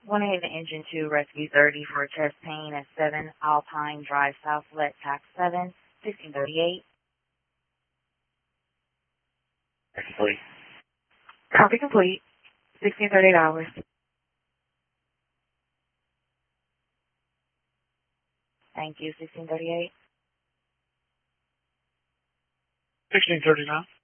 1 Engine 2, Rescue 30 for chest pain at 7 Alpine Drive Southlet, Tax 7, 1638. Complete. Copy complete. 1638 hours. Thank you, 1638. 1639.